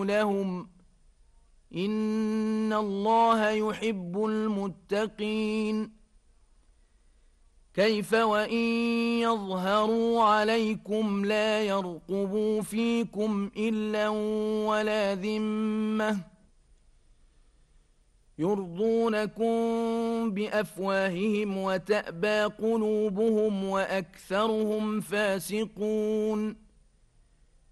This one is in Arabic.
لهم إن الله يحب المتقين كيف وإن يظهروا عليكم لا يرقبوا فيكم إلا ولا ذمة يرضونكم بأفواههم وتأبى قلوبهم وأكثرهم فاسقون